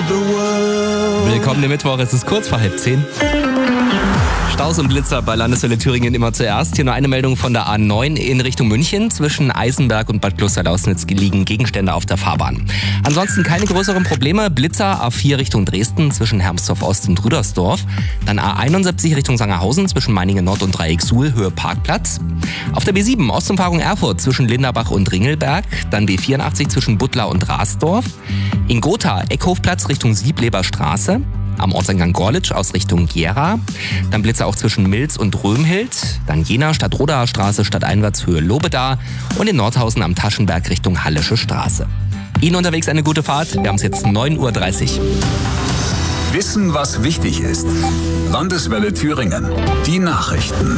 the world. Willkommen im Mittwoch, es ist kurz vor 9:30. Staus und Blitzer bei Landeswelle Thüringen immer zuerst. Hier nur eine Meldung von der A9 in Richtung München. Zwischen Eisenberg und Bad Klosterlausnitz liegen Gegenstände auf der Fahrbahn. Ansonsten keine größeren Probleme. Blitzer A4 Richtung Dresden zwischen Hermsdorf Ost und Rüdersdorf. Dann A71 Richtung Sangerhausen zwischen Meiningen Nord und Dreiecksuhl, Höhe Parkplatz. Auf der B7 Ostumfahrung Erfurt zwischen Linderbach und Ringelberg. Dann B84 zwischen Butler und Rasdorf. In Gotha Eckhofplatz Richtung Siebleber Straße. Am Ortseingang Gorlitsch aus Richtung Gera. Dann Blitzer auch zwischen Milz und Römhild. Dann Jena Stadtrodaer Straße stadteinwärts Höhe Lobeda. Und in Nordhausen am Taschenberg Richtung Hallische Straße. Ihnen unterwegs eine gute Fahrt. Wir haben es jetzt 9:30 Uhr. Wissen, was wichtig ist. Landeswelle Thüringen. Die Nachrichten.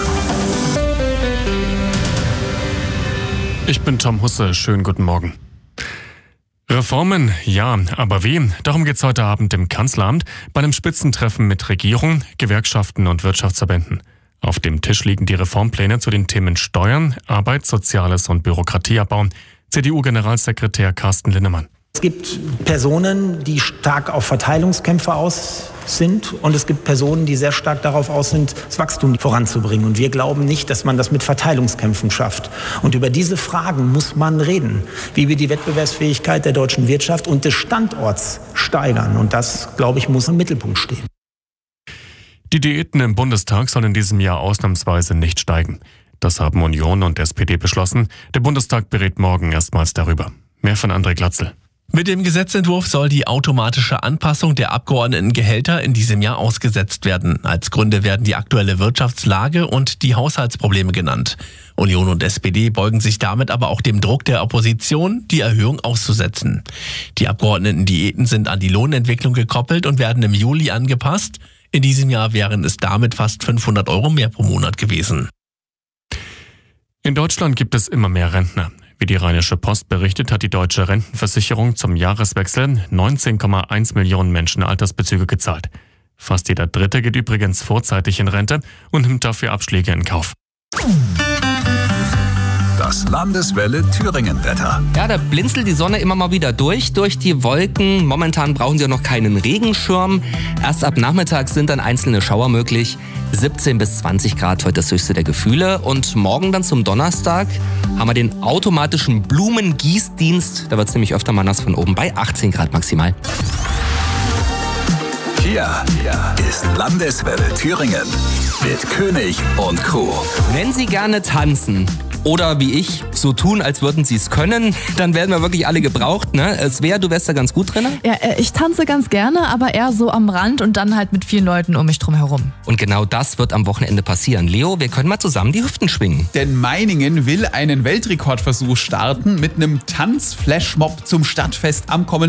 Ich bin Tom Husse. Schönen guten Morgen. Reformen, ja, aber wie? Darum geht's heute Abend im Kanzleramt bei einem Spitzentreffen mit Regierung, Gewerkschaften und Wirtschaftsverbänden. Auf dem Tisch liegen die Reformpläne zu den Themen Steuern, Arbeit, Soziales und Bürokratieabbau. CDU-Generalsekretär Carsten Linnemann. Es gibt Personen, die stark auf Verteilungskämpfe aus sind, und es gibt Personen, die sehr stark darauf aus sind, das Wachstum voranzubringen. Und wir glauben nicht, dass man das mit Verteilungskämpfen schafft. Und über diese Fragen muss man reden, wie wir die Wettbewerbsfähigkeit der deutschen Wirtschaft und des Standorts steigern. Und das, glaube ich, muss im Mittelpunkt stehen. Die Diäten im Bundestag sollen in diesem Jahr ausnahmsweise nicht steigen. Das haben Union und SPD beschlossen. Der Bundestag berät morgen erstmals darüber. Mehr von André Glatzel. Mit dem Gesetzentwurf soll die automatische Anpassung der Abgeordnetengehälter in diesem Jahr ausgesetzt werden. Als Gründe werden die aktuelle Wirtschaftslage und die Haushaltsprobleme genannt. Union und SPD beugen sich damit aber auch dem Druck der Opposition, die Erhöhung auszusetzen. Die Abgeordnetendiäten sind an die Lohnentwicklung gekoppelt und werden im Juli angepasst. In diesem Jahr wären es damit fast 500 € mehr pro Monat gewesen. In Deutschland gibt es immer mehr Rentner. Wie die Rheinische Post berichtet, hat die Deutsche Rentenversicherung zum Jahreswechsel 19,1 Millionen Menschen Altersbezüge gezahlt. Fast jeder Dritte geht übrigens vorzeitig in Rente und nimmt dafür Abschläge in Kauf. Das Landeswelle Thüringen-Wetter. Ja, da blinzelt die Sonne immer mal wieder durch die Wolken. Momentan brauchen Sie noch keinen Regenschirm. Erst ab Nachmittag sind dann einzelne Schauer möglich. 17 bis 20 Grad heute das höchste der Gefühle. Und morgen dann zum Donnerstag haben wir den automatischen Blumengießdienst. Da wird es nämlich öfter mal nass von oben bei 18 Grad maximal. Hier ist Landeswelle Thüringen mit König und Co. Wenn Sie gerne tanzen oder wie ich so tun, als würden Sie es können, dann werden wir wirklich alle gebraucht. Ne? Svea, du wärst da ganz gut drin? Ja, ich tanze ganz gerne, aber eher so am Rand und dann halt mit vielen Leuten um mich drum herum. Und genau das wird am Wochenende passieren. Leo, wir können mal zusammen die Hüften schwingen. Denn Meiningen will einen Weltrekordversuch starten mit einem Tanzflashmob zum Stadtfest am kommenden